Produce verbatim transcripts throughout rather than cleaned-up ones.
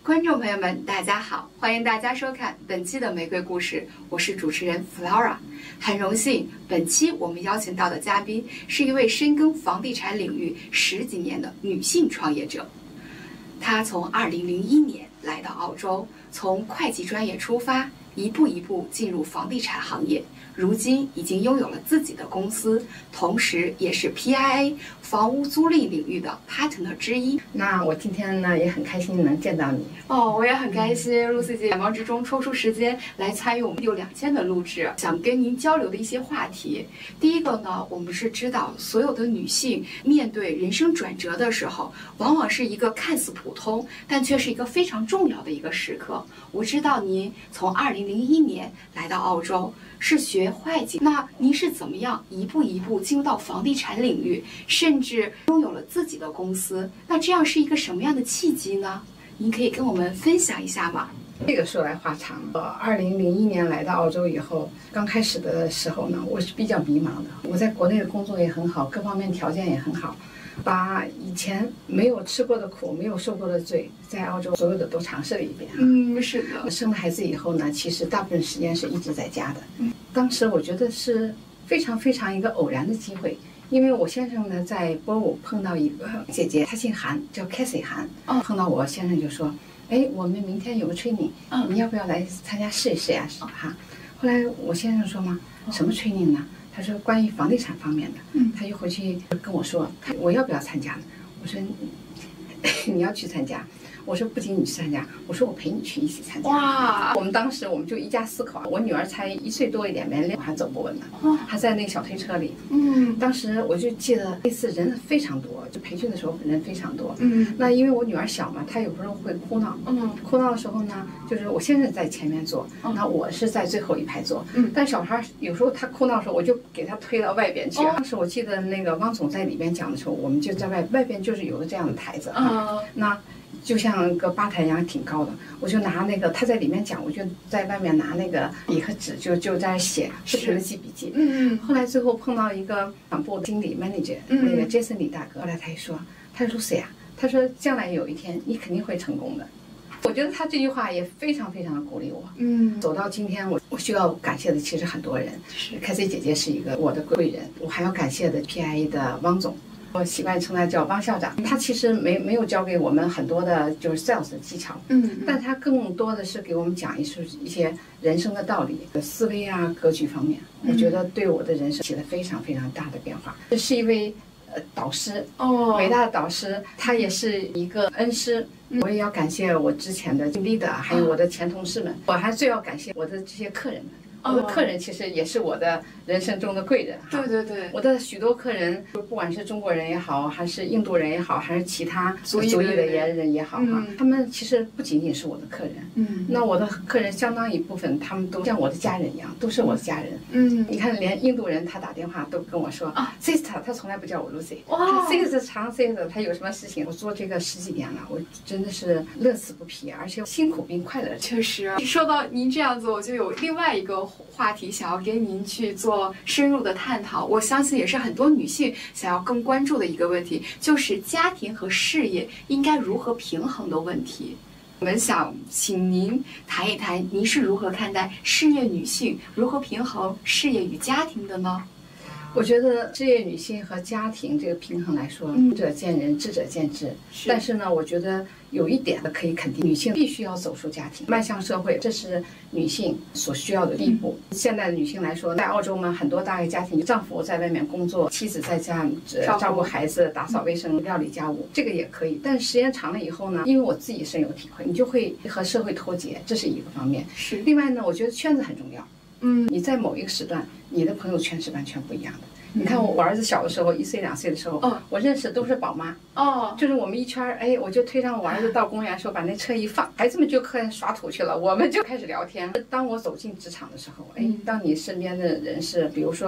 观众朋友们，大家好，欢迎大家收看本期的玫瑰故事，我是主持人 Flora。很荣幸，本期我们邀请到的嘉宾是一位深耕房地产领域十几年的女性创业者。她从二零零一年来到澳洲，从会计专业出发，一步一步进入房地产行业，如今已经拥有了自己的公司，同时也是 P I A 房屋租赁领域的 partner 之一。 那我今天呢也很开心能见到你哦，我也很开心，露西姐百忙之中抽出时间来参与我们有两千的录制，想跟您交流的一些话题。第一个呢，我们是知道所有的女性面对人生转折的时候，往往是一个看似普通，但却是一个非常重要的一个时刻。我知道您从二零零一年来到澳洲，是学会计，那您是怎么样一步一步进入到房地产领域，甚至拥有了自己的公司？那这样是一个什么样的契机呢？您可以跟我们分享一下吗？ 这个说来话长。我二零零一年来到澳洲以后，刚开始的时候呢，我是比较迷茫的。我在国内的工作也很好，各方面条件也很好，把以前没有吃过的苦，没有受过的罪，在澳洲所有的都尝试了一遍。 嗯，是的。 生了孩子以后呢，其实大部分时间是一直在家的。嗯，当时我觉得是非常非常一个偶然的机会。因为我先生呢在波武碰到一个姐姐，她姓韩，叫 Cassie 韩。哦，碰到我先生就说：“哎，我们明天有个 training， 你要不要来参加试一试呀？”哈，后来我先生说嘛，什么 training 呢？他说关于房地产方面的。嗯，他又回去跟我说，我要不要参加呢？我说你要去参加。我说不仅你去参加，我说我陪你去一起参加。哇！我们当时我们就一家四口，我女儿才一岁多一点，连还走不稳呢，还在那小推车里。嗯，当时我就记得那次人非常多，就培训的时候人非常多。嗯，那因为我女儿小嘛，她有时候会哭闹。嗯，哭闹的时候呢，就是我先生在前面坐，那我是在最后一排坐。嗯，但小孩有时候他哭闹的时候，我就给他推到外边去。当时我记得那个汪总在里边讲的时候，我们就在外外边就是有个这样的台子啊，那。就像个吧台一样挺高的，我就拿那个他在里面讲，我就在外面拿那个笔和纸就就在写，不停的记笔记。嗯嗯。后来最后碰到一个厂部经理 manager，、嗯、那个 Jason 李大哥，后来他就说，他说谁啊？他说将来有一天你肯定会成功的。我觉得他这句话也非常非常的鼓励我。嗯。走到今天，我我需要感谢的其实很多人，是凯 C 姐姐是一个我的贵人，我还要感谢的 P I A 的汪总。我习惯称他叫汪校长，他其实没没有教给我们很多的就是 sales 的技巧，嗯，但他更多的是给我们讲一些一些人生的道理、思维啊、格局方面，我觉得对我的人生起了非常非常大的变化。这是一位呃导师哦，伟大的导师，他也是一个恩师。我也要感谢我之前的 leader， 还有我的前同事们，我还最要感谢我的这些客人们。我的客人其实也是我的人生中的贵人哈。对对对，我的许多客人，不管是中国人也好，还是印度人也好，还是其他族裔的人也好哈，嗯、他们其实不仅仅是我的客人。嗯，那我的客人相当一部分，他们都像我的家人一样，都是我的家人。嗯，你看，连印度人他打电话都跟我说啊 ，sister， 他从来不叫我 Lucy。哇 ，sister 长 sister， 他有什么事情？我做这个十几年了，我真的是乐此不疲，而且辛苦并快乐。 确实，说到您这样子，我就有另外一个话题想要跟您去做深入的探讨，我相信也是很多女性想要更关注的一个问题，就是家庭和事业应该如何平衡的问题。我们想请您谈一谈，您是如何看待事业女性如何平衡事业与家庭的呢？ 我觉得事业女性和家庭这个平衡来说，仁者见仁，智者见智。但是呢，我觉得有一点可以肯定，女性必须要走出家庭，迈向社会，这是女性所需要的第一步。嗯、现在的女性来说，在澳洲嘛，很多大个家庭，丈夫在外面工作，妻子在家照顾孩子、打扫卫生、料理家务，这个也可以。但时间长了以后呢，因为我自己深有体会，你就会和社会脱节，这是一个方面。是。另外呢，我觉得圈子很重要。嗯，你在某一个时段，你的朋友圈是完全不一样的。你看我我儿子小的时候，一岁两岁的时候，哦，我认识的都是宝妈，哦，就是我们一圈，哎，我就推上我儿子到公园的时候，把那车一放，孩子们就开始耍土去了，我们就开始聊天。当我走进职场的时候，哎，当你身边的人是，比如说。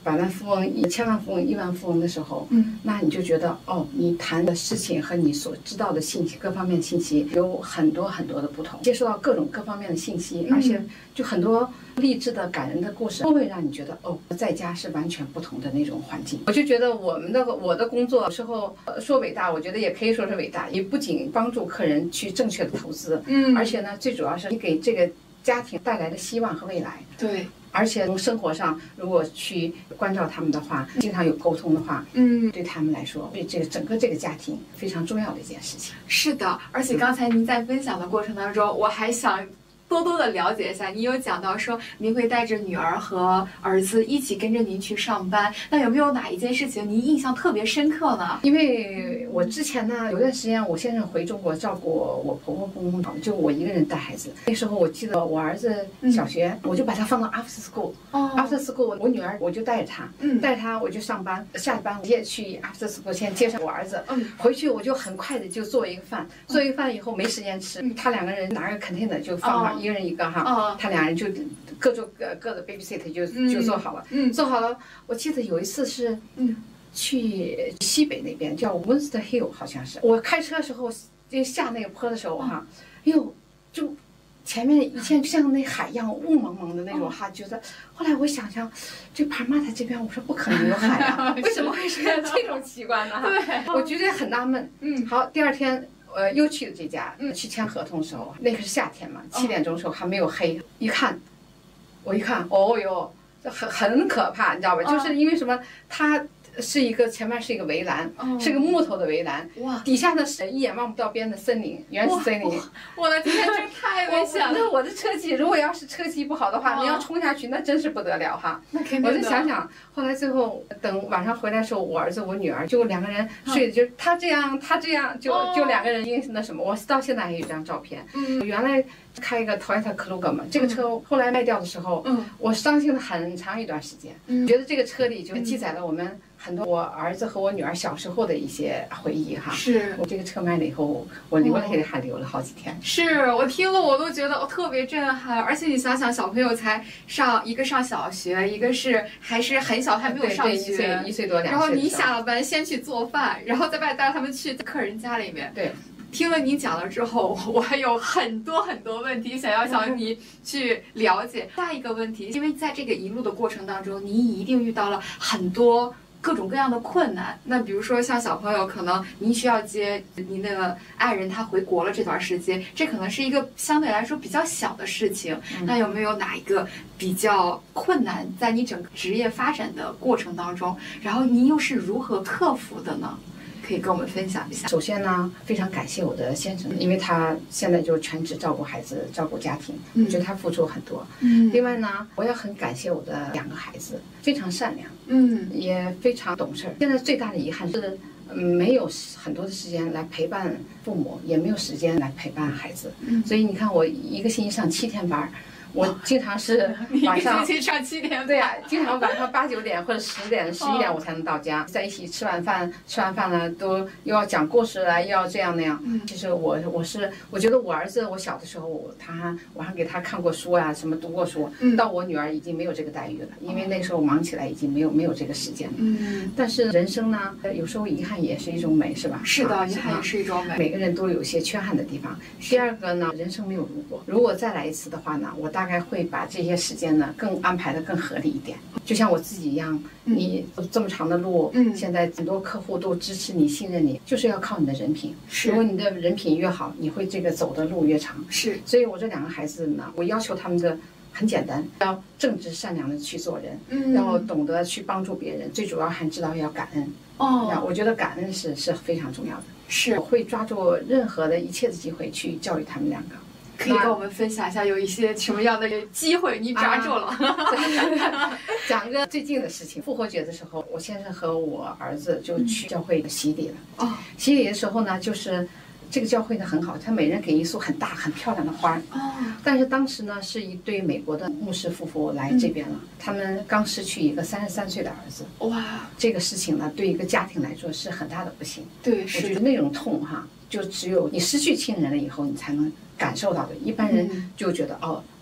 百万富翁、一千万富翁、亿万富翁的时候， 嗯， 那你就觉得哦，你谈的事情和你所知道的信息，各方面的信息有很多很多的不同，接受到各种各方面的信息，而且就很多励志的、感人的故事，都会让你觉得哦，在家是完全不同的那种环境。我就觉得我们的我的工作有时候说伟大，我觉得也可以说是伟大，也不仅帮助客人去正确的投资，嗯，而且呢，最主要是你给这个家庭带来的希望和未来。 对。 而且从生活上，如果去关照他们的话，经常有沟通的话， 嗯， 对他们来说，对这个整个这个家庭非常重要的一件事情。 是的，而且刚才您在分享的过程当中，我还想多多的了解一下，你有讲到说您会带着女儿和儿子一起跟着您去上班，那有没有哪一件事情您印象特别深刻呢？ 因为我之前呢有段时间我先生回中国照顾我婆婆公公，就我一个人带孩子。那时候我记得我儿子小学，嗯、我就把他放到 after school， 哦 after school 我女儿我就带着他，嗯，带着他我就上班，下了班我也去 after school 先接上我儿子，嗯，回去我就很快的就做一个饭，做一个饭以后没时间吃，嗯、他两个人拿个 container 就放上。哦一个人一个哈，哦、他俩人就各做各各的 babysit 就、嗯、就做好了，嗯，做好了。我记得有一次是，嗯，去西北那边叫 Winster Hill 好像是，我开车的时候就下那个坡的时候哈，哎呦，就前面一片像那海一样雾蒙蒙的那种哈，觉得后来我想想，这帕马塔这边我说不可能有海啊，为什么会出现这种奇观呢？哈，对，我觉得很纳闷。嗯，好，第二天。呃，又去了这家，嗯，去签合同的时候，那个是夏天嘛，七点钟的时候还没有黑，哦、一看，我一看，哦哟，这很很可怕，你知道吧？哦、就是因为什么，它是一个前面是一个围栏，哦、是个木头的围栏，哇，底下呢是一眼望不到边的森林，原始森林。 我的天，这太危险了！ 那我的车技，如果要是车技不好的话，哦、你要冲下去，那真是不得了哈。 那肯定的。 我就想想，后来最后等晚上回来的时候，我儿子我女儿就两个人睡的，就他这样，他这样，就就两个人因那什么，我到现在还有一张照片。嗯，原来开一个 Toyota Kluger 嘛，这个车后来卖掉的时候，嗯，我伤心了很长一段时间，嗯，觉得这个车里就记载了我们。很多我儿子和我女儿小时候的一些回忆哈， 是我这个车卖了以后，我流泪还流了好几天。 是我听了我都觉得我特别震撼，而且你想想，小朋友才上一个上小学，一个是还是很小还没有上学， 一岁一岁多两岁。 然后你下了班先去做饭，然后再把带他们去客人家里面。 对。 听了你讲了之后，我还有很多很多问题想要向你去了解。下一个问题，因为在这个一路的过程当中，你一定遇到了很多各种各样的困难。那比如说像小朋友，可能您需要接您的爱人他回国了这段时间，这可能是一个相对来说比较小的事情。嗯、那有没有哪一个比较困难在你整个职业发展的过程当中，然后您又是如何克服的呢？可以跟我们分享一下。 首先呢，非常感谢我的先生，因为他现在就全职照顾孩子、照顾家庭，嗯、我觉得他付出很多。嗯。另外呢，我也很感谢我的两个孩子，非常善良，嗯，也非常懂事。现在最大的遗憾是，没有很多的时间来陪伴父母，也没有时间来陪伴孩子。嗯。所以你看，我一个星期上七天班。我经常是晚上一个星期上七天， 对呀、啊，经常晚上八九点或者十点、十一点我才能到家，在一起吃完饭，吃完饭了都又要讲故事了，又要这样那样。嗯，其实我我是我觉得我儿子，我小的时候他我还给他看过书啊，什么读过书。嗯，到我女儿已经没有这个待遇了，因为那时候忙起来已经没有没有这个时间了。嗯，但是人生呢，有时候遗憾也是一种美，是吧？ 是的，遗憾也是一种美。 每个人都有一些缺憾的地方。第二个呢，人生没有如果，如果再来一次的话呢，我大概会把这些时间呢更安排的更合理一点，就像我自己一样，你这么长的路，嗯，现在很多客户都支持你、信任你，就是要靠你的人品。是，如果你的人品越好，你会这个走的路越长。 是， 所以我这两个孩子呢，我要求他们的很简单，要正直善良的去做人，嗯，要懂得去帮助别人，最主要还知道要感恩。哦，我觉得感恩是是非常重要的。是，我会抓住任何的一切的机会去教育他们两个。 可以跟我们分享一下有一些什么样的机会你抓住了？ 啊、讲一个最近的事情，复活节的时候，我先生和我儿子就去教会洗礼了。哦，洗礼的时候呢，就是这个教会呢很好，他每人给一束很大很漂亮的花。哦，但是当时呢是一对美国的牧师夫妇来这边了，嗯、他们刚失去一个三十三岁的儿子。哇，这个事情呢对一个家庭来说是很大的不幸。对，我觉得那种痛哈。就只有你失去亲人了以后，你才能感受到的。一般人就觉得、嗯、哦，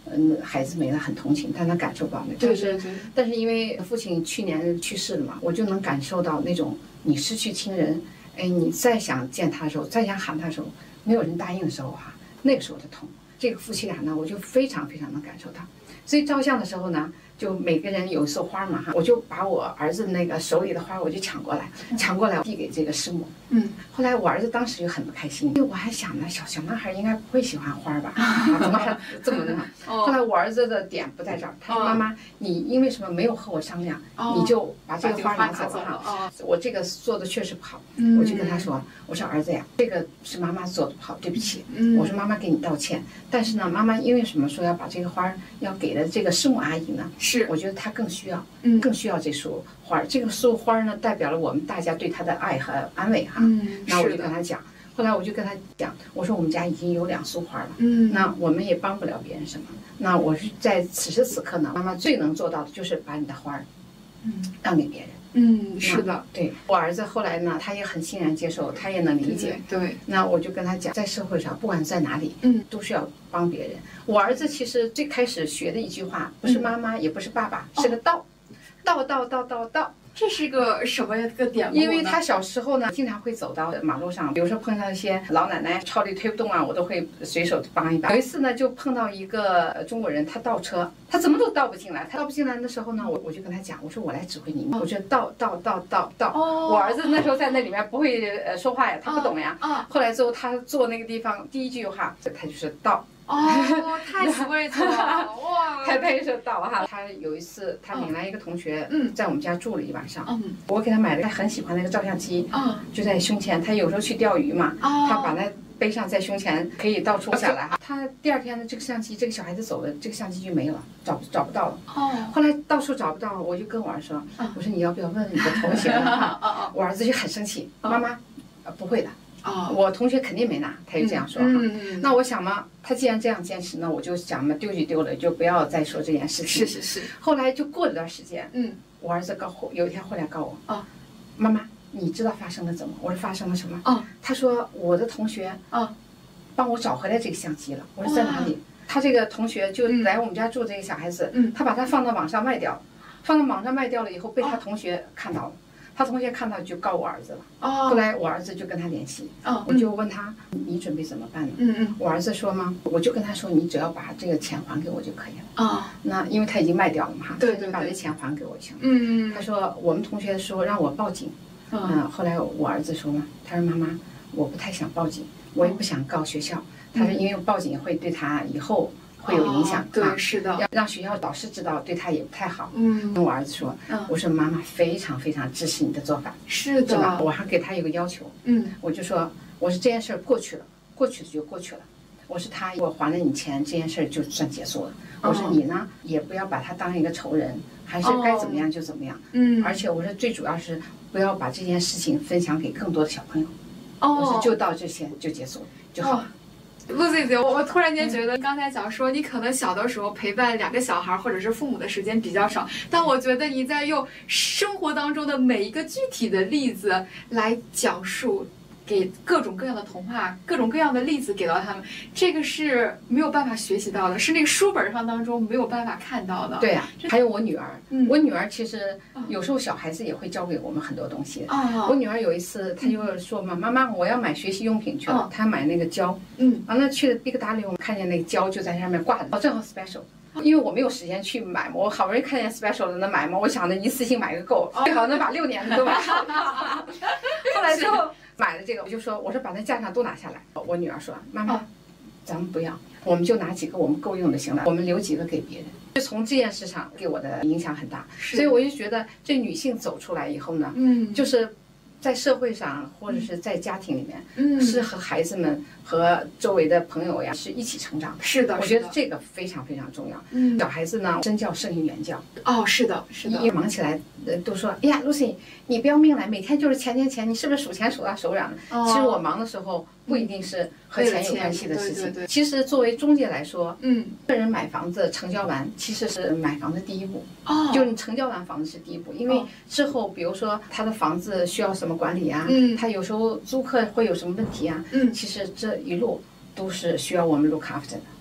嗯，孩子没了很同情，但他感受不到那。 对对对。 但是因为父亲去年去世了嘛，我就能感受到那种你失去亲人，哎，你再想见他的时候，再想喊他的时候，没有人答应的时候哈、啊，那个时候的痛。这个夫妻俩呢，我就非常非常能感受到。所以照相的时候呢，就每个人有一束花嘛哈，我就把我儿子那个手里的花我就抢过来，抢过来递给这个师母。 嗯， 后来我儿子当时就很不开心，因为我还想呢，小小男孩应该不会喜欢花吧？啊，怎么还这么那个？后来我儿子的点不在这儿，他说妈妈，你因为什么没有和我商量，你就把这个花拿走了哈？我这个做的确实不好，我就跟他说，我说儿子呀，这个是妈妈做的不好，对不起，我说妈妈给你道歉。但是呢，妈妈因为什么说要把这个花要给了这个师母阿姨呢？ 是， 我觉得她更需要， 嗯， 更需要这束花。这个束花呢，代表了我们大家对她的爱和安慰哈。 嗯， 那我就跟她讲，后来我就跟她讲，我说我们家已经有两束花了， 嗯， 那我们也帮不了别人什么。那我是在此时此刻呢，妈妈最能做到的就是把你的花，嗯，让给别人。 嗯，是的， 对我儿子后来呢，他也很欣然接受，他也能理解。 对，对那我就跟他讲，在社会上，不管在哪里， 嗯， 都是要帮别人。我儿子其实最开始学的一句话，不是妈妈，也不是爸爸，是个道，道道道道道。 这是个什么个典故？ 因为他小时候呢，经常会走到马路上，比如说碰到一些老奶奶超力推不动啊，我都会随手帮一把。有一次呢，就碰到一个中国人，他倒车，他怎么都倒不进来。他倒不进来的时候呢，我我就跟他讲，我说我来指挥你，我说倒倒倒倒倒。 哦。 我儿子那时候在那里面不会呃说话呀，他不懂呀。 啊。 后来之后他坐那个地方，第一句话他就是倒。 哦，太 sweet 了，哇！ 他他就说到哈，他有一次他领来一个同学， 嗯， 在我们家住了一晚上， 嗯， 我给他买了他很喜欢那个照相机， 啊， 就在胸前，他有时候去钓鱼嘛， 哦， 他把那背上在胸前，可以到处下来哈。他第二天呢，这个相机，这个小孩子走了，这个相机就没了，找找不到了。 哦， 后来到处找不到，我就跟我儿子说，我说你要不要问问你的同学哈？我儿子就很生气，妈妈，不会的。 哦， 我同学肯定没拿，他就这样说哈。 嗯嗯。 那我想嘛，他既然这样坚持，那我就想嘛，丢就丢了，就不要再说这件事情。 是是是。 后来就过了段时间， 嗯， 我儿子告有一天回来告我， 啊， 妈妈，你知道发生了怎么？我说发生了什么？ 啊， 他说我的同学啊， 帮我找回来这个相机了。我说在哪里？他这个同学就来我们家住这个小孩子， 嗯， 他把它放到网上卖掉，放到网上卖掉了以后被他同学看到了。他同学看到就告我儿子了， 哦， 后来我儿子就跟他联系， 哦， 我就问他你准备怎么办呢？ 嗯嗯， 我儿子说嘛，我就跟他说你只要把这个钱还给我就可以了。 哦， 那因为他已经卖掉了嘛哈， 对对， 你把这钱还给我就行了。 嗯嗯， 他说我们同学说让我报警，嗯，后来我儿子说嘛，他说妈妈，我不太想报警，我也不想告学校，他说因为报警会对他以后。会有影响， 对，是的， 要让学校老师知道，对他也不太好。 嗯， 跟我儿子说，我说妈妈非常非常支持你的做法， 是的， 我还给他有个要求， 嗯， 我就说，我说这件事过去了，过去的就过去了。我说他我还了你钱，这件事就算结束了。我说你呢，也不要把他当一个仇人，还是该怎么样就怎么样。 嗯， 而且我说最主要是不要把这件事情分享给更多的小朋友。 哦， 我说就到这些就结束了就好。 Lucy 姐，我我突然间觉得，刚才讲说你可能小的时候陪伴两个小孩或者是父母的时间比较少，但我觉得你在用生活当中的每一个具体的例子来讲述，给各种各样的童话、各种各样的例子给到他们，这个是没有办法学习到的，是那个书本上当中没有办法看到的。 对啊，还有我女儿， 嗯、 我女儿其实有时候小孩子也会教给我们很多东西。 哦、 我女儿有一次，她就说嘛：“妈妈，我要买学习用品去了。 哦” 她买那个胶， 嗯， 完了去了 Big W， 看见那个胶就在上面挂着，哦，正好 special。因为我没有时间去买嘛，我好不容易看见 special 的能买嘛，我想着一次性买个够，最好能把六年的都买好。后来之后。买了这个，我就说，我说把那架上都拿下来。我女儿说，妈妈，咱们不要，我们就拿几个我们够用的行了，我们留几个给别人。就从这件事上给我的影响很大，所以我就觉得这女性走出来以后呢， 嗯， 就是在社会上或者是在家庭里面， 嗯， 是和孩子们和周围的朋友呀是一起成长的。 是的， 我觉得这个非常非常重要。 嗯， 小孩子呢，身教胜于言教。 哦，是的，是的。 一忙起来，呃，都说，哎呀 ，Lucy， 你不要命了，每天就是钱钱钱，你是不是数钱数到手软了？ 哦、 其实我忙的时候不一定是和钱有关系的事情。 对对对， 其实作为中介来说， 嗯， 个人买房子成交完，其实是买房的第一步。 哦， 就是你成交完房子是第一步，因为之后比如说他的房子需要什么管理啊， 嗯， 他有时候租客会有什么问题啊， 嗯， 其实这一路都是需要我们 look after 的。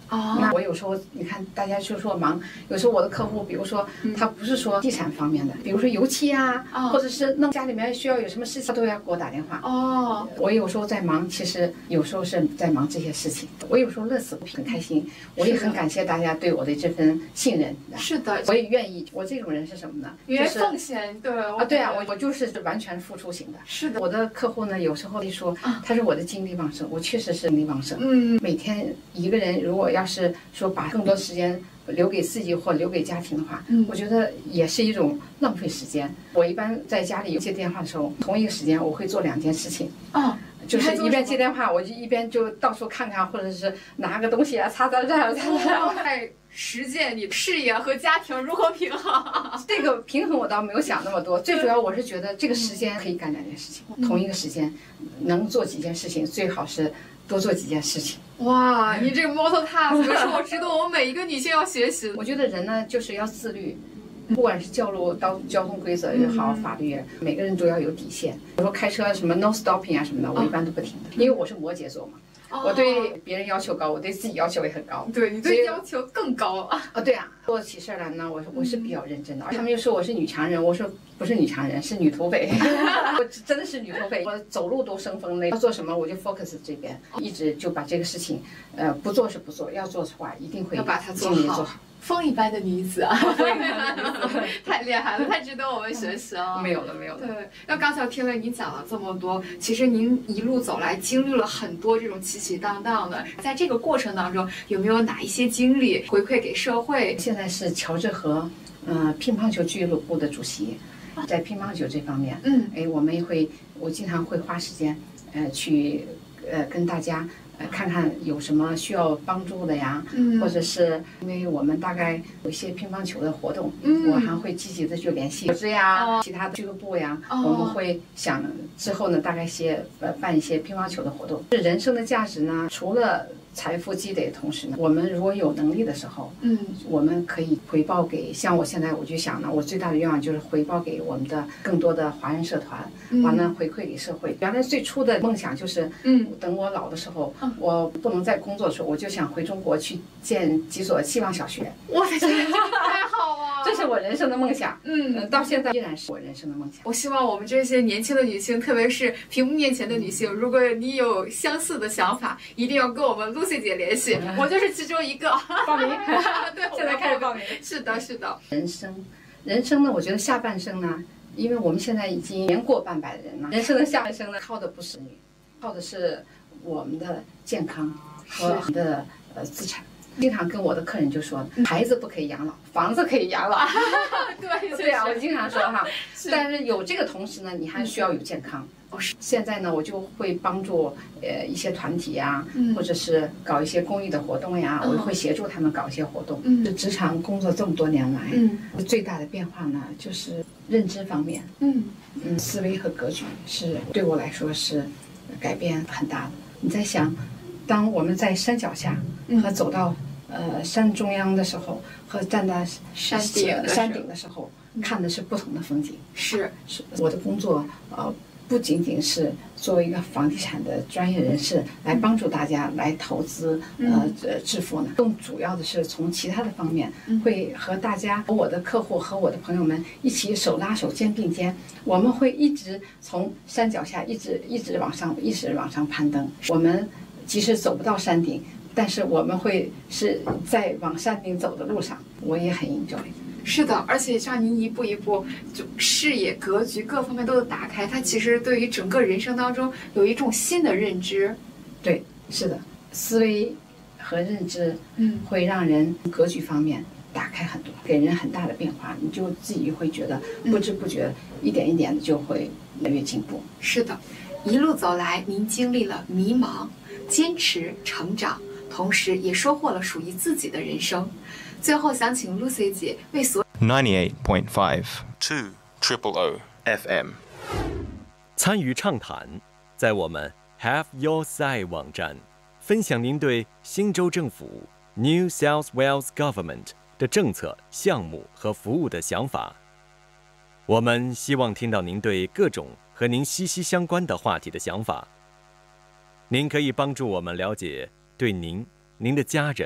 哦， 那我有时候你看大家就说忙，有时候我的客户，比如说他不是说地产方面的，比如说油漆啊， 哦、 或者是弄家里面需要有什么事情，他都要给我打电话。 哦， 我有时候在忙，其实有时候是在忙这些事情，我有时候乐此不疲，很开心。我也很感谢大家对我的这份信任。 是的， 我也愿意。我这种人是什么呢？ 因为奉献，对啊，对啊，我我就是完全付出型的。 是的， 我的客户呢，有时候会说，他说我的精力旺盛，我确实是精力旺盛。 嗯， 每天一个人如果要是说把更多时间留给自己或留给家庭的话， 嗯， 我觉得也是一种浪费时间。我一般在家里接电话的时候，同一个时间我会做两件事情。 哦。 就是一边接电话，我就一边就到处看看，或者是拿个东西啊，擦擦这儿擦擦。 在实践你事业和家庭如何平衡？ 这个平衡我倒没有想那么多，最主要我是觉得这个时间可以干两件事情， 嗯、 同一个时间能做几件事情，最好是多做几件事情。 哇，你这个 multitask 是我值得我们每一个女性要学习的。 我觉得人呢就是要自律。不管是教路、交交通规则也好，法律，每个人都要有底线。比如说开车什么 no stopping 啊什么的，我一般都不停的，因为我是摩羯座嘛。我对别人要求高，我对自己要求也很高。 对你对要求更高啊！ 啊，对啊，做起事来呢，我我是比较认真的。他们又说我是女强人，我说不是女强人，是女土匪。我真的是女土匪，我走路都生风了。要做什么我就 focus 这边，一直就把这个事情，呃，不做是不做，要做的话一定会要把它做好。 风一般的女子啊，风一般的女子，太厉害了，太值得我们学习了。 没有了，没有了。 对，那刚才听了你讲了这么多，其实您一路走来经历了很多这种起起荡荡的，在这个过程当中，有没有哪一些经历回馈给社会？ 现在是乔治河，呃，乒乓球俱乐部的主席，在乒乓球这方面， 嗯， 哎，我们也会，我经常会花时间，呃，去，呃，跟大家。呃，看看有什么需要帮助的呀， 嗯， 或者是因为我们大概有一些乒乓球的活动， 嗯， 我还会积极的去联系组织呀、 哦、 其他的俱乐部呀， 哦、 我们会想之后呢，大概些呃办一些乒乓球的活动。这人生的价值呢，除了财富积累的同时呢，我们如果有能力的时候， 嗯， 我们可以回报给，像我现在我就想呢，我最大的愿望就是回报给我们的更多的华人社团， 嗯、 完了回馈给社会。原来最初的梦想就是， 嗯， 等我老的时候， 嗯、 我不能再工作的时候，我就想回中国去建几所希望小学。 我的天，太好了！ 这是我人生的梦想， 嗯， 到现在依然是我人生的梦想。 我希望我们这些年轻的女性，特别是屏幕面前的女性，如果你有相似的想法，一定要跟我们 Lucy 姐联系，我就是其中一个。 报名， 对， 现在开始报名。 是的，是的。 人生，人生呢，我觉得下半生呢，因为我们现在已经年过半百的人了，人生的下半生呢，靠的不是你，靠的是我们的健康和我们的呃资产。经常跟我的客人就说，孩子不可以养老，房子可以养老。 对对啊，我经常说哈。但是有这个同时呢，你还需要有健康。 哦，是。 现在呢，我就会帮助呃一些团体呀， 嗯、 或者是搞一些公益的活动呀，嗯、我会协助他们搞一些活动。 嗯， 职场工作这么多年来， 嗯， 最大的变化呢，就是认知方面， 嗯嗯，思维和格局是对我来说是改变很大的。你在想，当我们在山脚下和走到呃山中央的时候，和站在山顶山顶的时候，看的是不同的风景。 是是，我的工作呃不仅仅是作为一个房地产的专业人士来帮助大家来投资呃致富呢，更主要的是从其他的方面会和大家和我的客户和我的朋友们一起手拉手肩并肩，我们会一直从山脚下一直一直往上一直往上攀登。我们即使走不到山顶，但是我们会是在往山顶走的路上，我也很 enjoy。 是的，而且像您一步一步就视野、格局各方面都有打开，它其实对于整个人生当中有一种新的认知。 对，是的，思维和认知， 嗯， 会让人格局方面打开很多，给人很大的变化。你就自己会觉得不知不觉，一点一点的就会越来越进步。 是的，一路走来，您经历了迷茫、坚持、成长，同时也收获了属于自己的人生。最后想请 Lucy 姐为所 ninety-eight point five two triple O F M 参与畅谈，在我们 Have Your Say 网站分享您对新州政府 New South Wales Government 的政策、项目和服务的想法。我们希望听到您对各种和您息息相关的话题的想法。您可以帮助我们了解对您、您的家人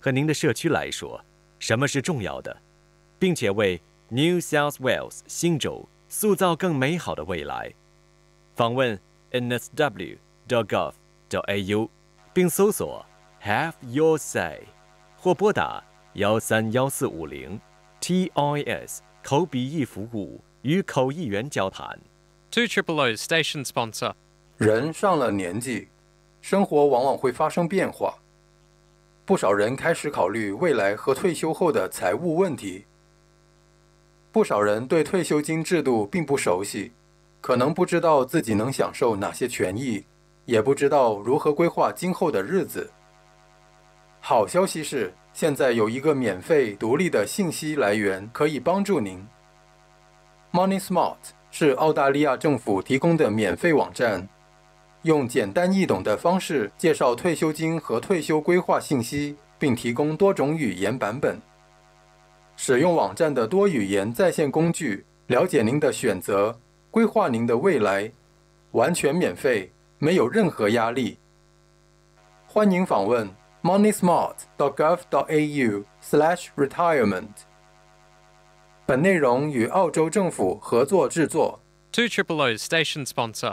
和您的社区来说，什么是重要的，并且为 New South Wales 新州塑造更美好的未来。访问 N S W dot gov dot A U 并搜索 Have Your Say 或拨打幺三幺四五零 T I S 口笔译服务与口译员交谈。 two triple O station sponsor。 人上了年纪，生活往往会发生变化，不少人开始考虑未来和退休后的财务问题。不少人对退休金制度并不熟悉，可能不知道自己能享受哪些权益，也不知道如何规划今后的日子。好消息是，现在有一个免费独立的信息来源可以帮助您。Money Smart 是澳大利亚政府提供的免费网站，用简单易懂的方式介绍退休金和退休规划信息，并提供多种语言版本。使用网站的多语言在线工具，了解您的选择，规划您的未来，完全免费，没有任何压力。欢迎访问 moneysmart dot gov dot A U slash retirement。本内容与澳洲政府合作制作。 two triple O station sponsor。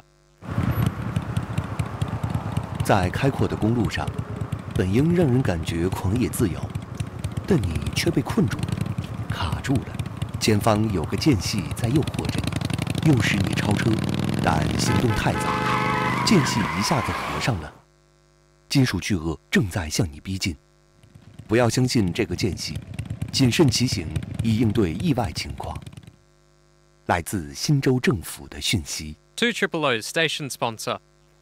在开阔的公路上，本应让人感觉狂野自由，但你却被困住了，卡住了。前方有个间隙在诱惑着你，诱使你超车，但行动太早，间隙一下子合上了。金属巨鳄正在向你逼近，不要相信这个间隙，谨慎骑行以应对意外情况。来自新州政府的讯息。 two triple O station sponsor。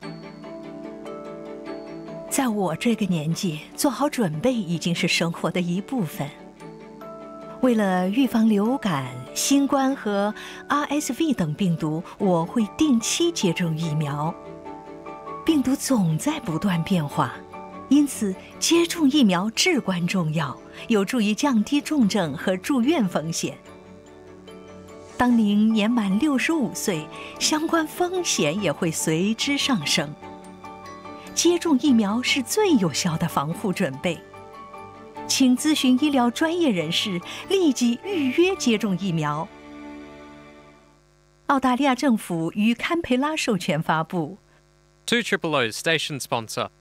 在我这个年纪，做好准备已经是生活的一部分。为了预防流感、新冠和 R S V 等病毒，我会定期接种疫苗。病毒总在不断变化，因此接种疫苗至关重要，有助于降低重症和住院风险。当您年满六十五岁，相关风险也会随之上升。接种疫苗是最有效的防护准备，请咨询医疗专业人士，立即预约接种疫苗。澳大利亚政府于堪培拉授权发布。 two triple O station sponsor。